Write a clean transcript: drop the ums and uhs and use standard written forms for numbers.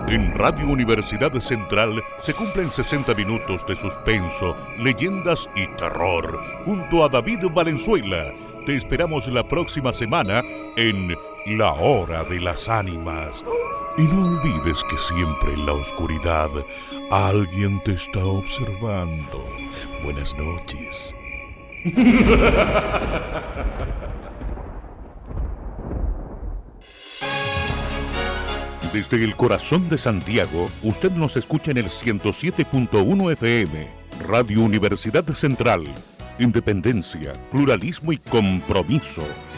En Radio Universidad Central se cumplen 60 minutos de suspenso, leyendas y terror, junto a David Valenzuela. Te esperamos la próxima semana en La Hora de las Ánimas. Y no olvides que siempre en la oscuridad alguien te está observando. Buenas noches. Desde el corazón de Santiago, usted nos escucha en el 107.1 FM, Radio Universidad Central. Independencia, pluralismo y compromiso.